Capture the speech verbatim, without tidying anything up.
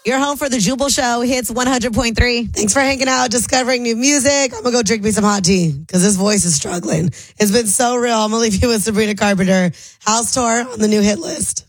You're home for the Jubal Show. Hits one hundred point three. Thanks for hanging out, discovering new music. I'm going to go drink me some hot tea because this voice is struggling. It's been so real. I'm going to leave you with Sabrina Carpenter. House Tour on the new hit list.